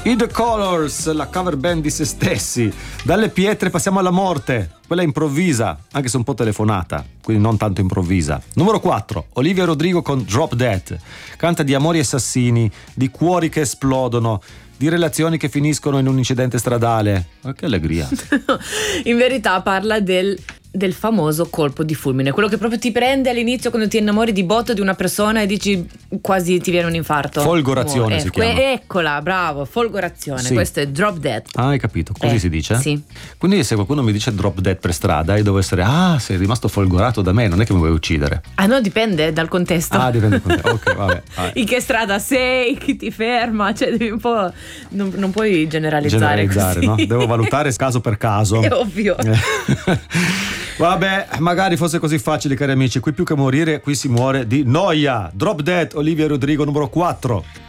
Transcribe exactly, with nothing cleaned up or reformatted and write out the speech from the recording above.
I The Colors, la cover band di se stessi. Dalle pietre passiamo alla morte, quella improvvisa, anche se un po' telefonata, quindi non tanto improvvisa. Numero quattro, Olivia Rodrigo con Drop Dead. Canta di amori assassini, di cuori che esplodono, di relazioni che finiscono in un incidente stradale. Ma che allegria. In verità parla del del famoso colpo di fulmine, quello che proprio ti prende all'inizio quando ti innamori di botto di una persona e dici quasi ti viene un infarto. Folgorazione oh, si ecco, chiama. Eccola, bravo, folgorazione. Sì. Questo è drop dead. Ah, hai capito, così eh, si dice? Sì. Quindi se qualcuno mi dice drop dead per strada, io devo essere, ah, sei rimasto folgorato da me, non è che mi vuoi uccidere. Ah no, dipende dal contesto. Ah, dipende dal contesto, ok, vabbè, vabbè. In che strada sei, chi ti ferma, cioè devi un po', non, non puoi generalizzare, generalizzare così. No? Devo valutare caso per caso. È ovvio. Vabbè, magari fosse così facile, cari amici. Qui più che morire, qui si muore di noia. Drop Dead, Olivia Rodrigo, numero quattro.